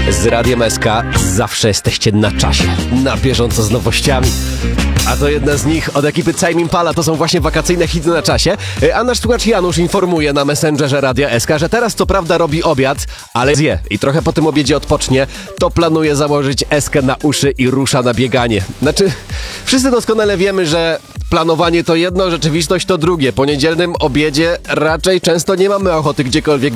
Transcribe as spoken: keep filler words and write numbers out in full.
z Radiem S K zawsze jesteście na czasie, na bieżąco z nowościami. A to jedna z nich od ekipy Tame Impala, to są właśnie wakacyjne hity na czasie. A nasz słuchacz Janusz informuje na Messengerze Radia S K, że teraz co prawda robi obiad, ale zje i trochę po tym obiedzie odpocznie, to planuje założyć eskę na uszy i rusza na bieganie. Znaczy, wszyscy doskonale wiemy, że planowanie to jedno, rzeczywistość to drugie. Po niedzielnym obiedzie raczej często nie mamy ochoty gdziekolwiek